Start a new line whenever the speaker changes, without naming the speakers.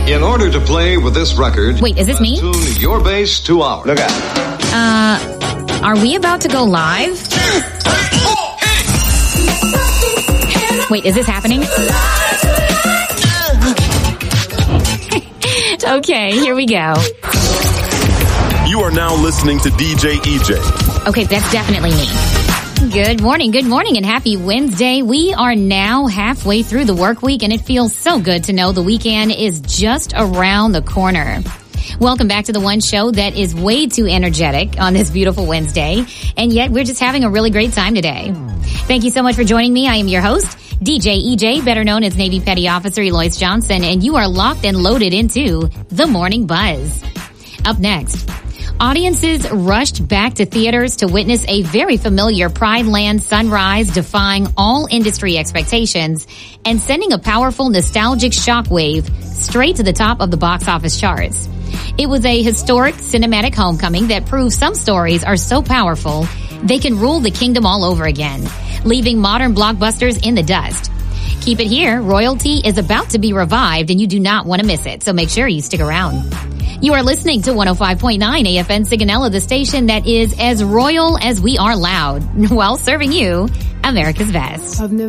In order to play with this record...
Wait, is this me?
Tune your bass to ours.
Look out.
Are we about to go live? Wait, is this happening? Okay, here we go.
You are now listening to DJ EJ.
Okay, that's definitely me. Good morning, and happy Wednesday. We are now halfway through the work week, and it feels so good to know the weekend is just around the corner. Welcome back to the one show that is way too energetic on this beautiful Wednesday, and yet we're just having a really great time today. Thank you so much for joining me. I am your host, DJ EJ, better known as Navy Petty Officer Eloise Johnson, and you are locked and loaded into The Morning Buzz. Up next, audiences rushed back to theaters to witness a very familiar Pride Land sunrise, defying all industry expectations and sending a powerful nostalgic shockwave straight to the top of the box office charts. It was a historic cinematic homecoming that proved some stories are so powerful they can rule the kingdom all over again, leaving modern blockbusters in the dust. Keep it here. Royalty is about to be revived, and you do not want to miss it, so make sure you stick around. You are listening to 105.9 AFN Sigonella, the station that is as royal as we are loud, while serving you America's best.